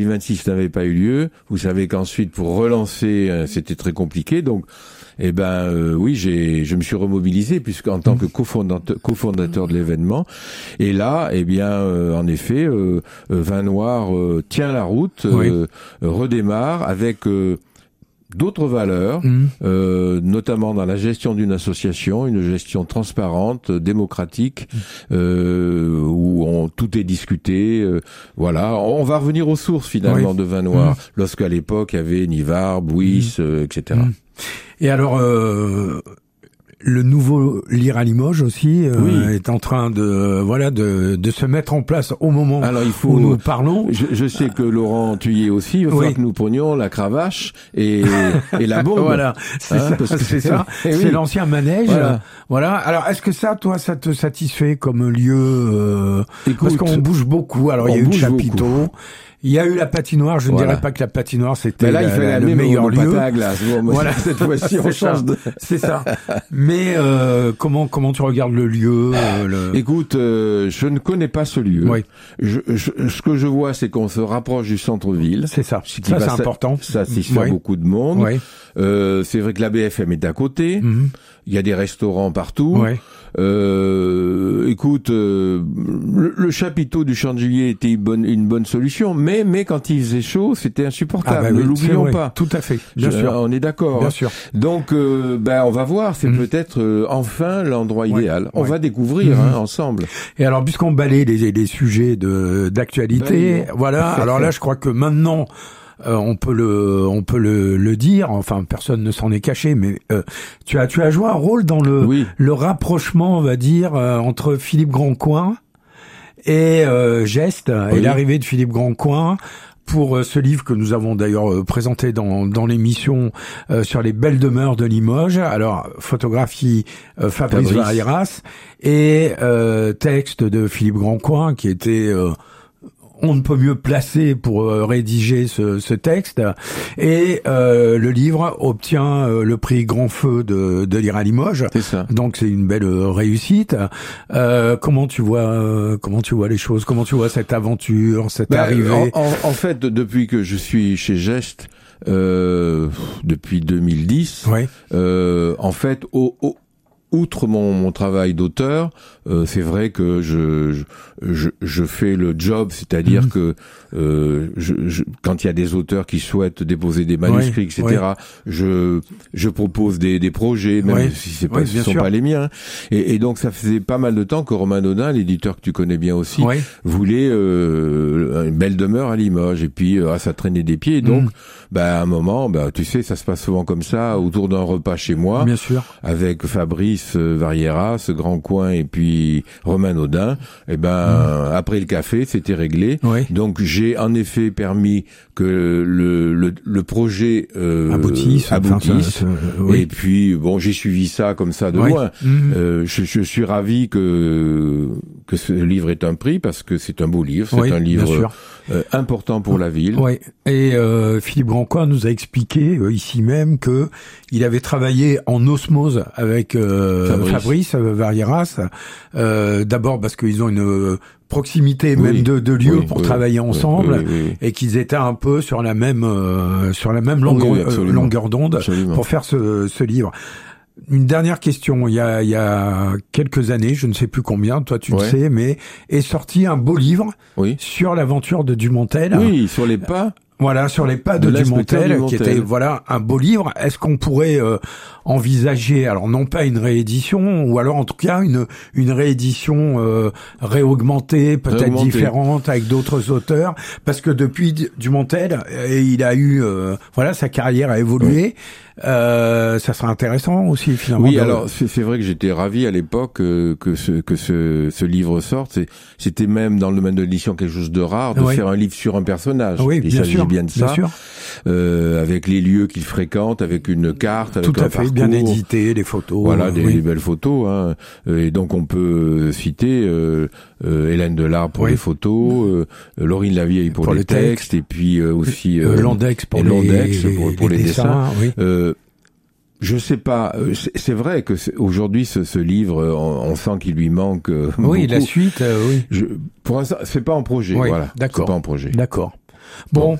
2026 n'avait pas eu lieu. Vous savez qu'ensuite, pour relancer, c'était très compliqué. Donc, oui, je me suis remobilisé puisqu'en tant que cofondateur de l'événement. Et là, en effet, Vin Noir tient la route, redémarre avec d'autres valeurs, notamment dans la gestion d'une association, une gestion transparente, démocratique, où tout est discuté. Voilà, on va revenir aux sources finalement de Vin Noir, lorsqu'à l'époque il y avait Nivard, Bouis, etc. Et alors, le nouveau Lire à Limoges aussi est en train de se mettre en place au moment où nous parlons. Je sais que Laurent Thuillier aussi, il va falloir que nous prenions la cravache et la bombe. Voilà, c'est ça. C'est l'ancien manège. Voilà. Alors, est-ce que ça, toi, ça te satisfait comme lieu parce qu'on bouge beaucoup. Alors, il y a eu le chapiteau. Il y a eu la patinoire, je ne dirais pas que la patinoire c'était le meilleur lieu. Patin à glace. Bon, voilà, cette fois-ci on change de... C'est ça. Mais comment tu regardes le lieu Écoute, je ne connais pas ce lieu. Oui. Ce que je vois, c'est qu'on se rapproche du centre-ville. C'est ça. Ça c'est important. Ça satisfait beaucoup de monde. Oui. C'est vrai que la BFM est à côté. Il y a des restaurants partout. Oui. Écoute, le chapiteau du Champ de Juillet était une bonne solution, mais quand il faisait chaud, c'était insupportable. Ne l'oublions pas. Tout à fait. Bien sûr. On est d'accord. Bien sûr. Donc, on va voir. C'est peut-être enfin l'endroit idéal. On va découvrir ensemble. Et alors, puisqu'on balaye les sujets d'actualité, voilà. Alors là, je crois que maintenant. On peut le dire, enfin personne ne s'en est caché, mais tu as joué un rôle dans le rapprochement, on va dire, entre Philippe Grandcoin et Geste et l'arrivée de Philippe Grandcoin pour ce livre que nous avons d'ailleurs présenté dans l'émission sur les belles demeures de Limoges. Alors photographie Fabrice Varieras et texte de Philippe Grandcoin qui était on ne peut mieux placer pour rédiger ce texte. Et le livre obtient le prix Grand Feu de Lire à Limoges. C'est ça. Donc c'est une belle réussite. Comment tu vois les choses? Comment tu vois cette aventure, cette arrivée? En fait, depuis que je suis chez Geste, depuis 2010, en fait, outre mon travail d'auteur, c'est vrai que je fais le job, c'est-à-dire que quand il y a des auteurs qui souhaitent déposer des manuscrits, etc., je propose des projets, même si ce sont pas les miens. Et donc ça faisait pas mal de temps que Romain Daudin, l'éditeur que tu connais bien aussi, voulait une belle demeure à Limoges. Et puis ça traînait des pieds. Et donc, à un moment, tu sais, ça se passe souvent comme ça, autour d'un repas chez moi, bien sûr, avec Fabrice Varieras, Grandcoin et puis Romain Daudin. Et après le café, c'était réglé. Donc j'ai en effet permis que le projet aboutisse. Et puis j'ai suivi ça comme ça de loin. Je suis ravi que ce livre ait un prix parce que c'est un beau livre, c'est un livre important pour la ville. Et Philippe Grandcoin nous a expliqué ici même que il avait travaillé en osmose avec Fabrice Varieras, d'abord parce qu'ils ont une proximité même de lieux pour travailler ensemble et qu'ils étaient un peu sur la même longueur d'onde pour faire ce livre. Une dernière question. Il y a quelques années, je ne sais plus combien, toi tu le sais, mais est sorti un beau livre sur l'aventure de Dumontel. Oui, sur les pas. Voilà, sur les pas de Dumontel, qui était un beau livre. Est-ce qu'on pourrait envisager, alors non pas une réédition, ou alors en tout cas une réédition réaugmentée, peut-être différente, avec d'autres auteurs, parce que depuis Dumontel, il a eu sa carrière a évolué. Ça serait intéressant aussi finalement. Oui, alors c'est vrai que j'étais ravi à l'époque que ce livre sorte. C'était même dans le domaine de l'édition quelque chose de rare de faire un livre sur un personnage. Il s'agit bien de ça, avec les lieux qu'il fréquente, avec une carte, avec un parcours bien édité, des photos. Voilà, des belles photos. Hein. Et donc on peut citer Hélène Delard pour les photos, Laurine Lavieille pour les textes, et puis aussi Landex pour les dessins. Je sais pas. C'est vrai que aujourd'hui ce livre, on sent qu'il lui manque. La suite. Pour l'instant, c'est pas en projet. Voilà. D'accord. C'est pas en projet. D'accord. Bon,